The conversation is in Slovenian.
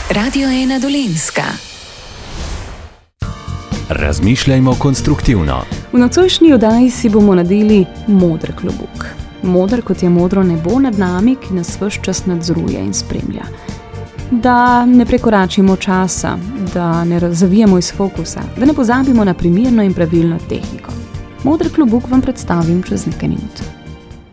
Radio 1 Dolenjska. Razmišljajmo konstruktivno. V nocojšnji oddaji si bomo nadeli moder klobuk. Moder, kot je modro nebo nad nami, ki nas ves čas nadzoruje in spremlja. Da ne prekoračimo časa, da ne zavijemo iz fokusa, da ne pozabimo na primerno in pravilno tehniko. Moder klobuk vam predstavim čez nekaj minut.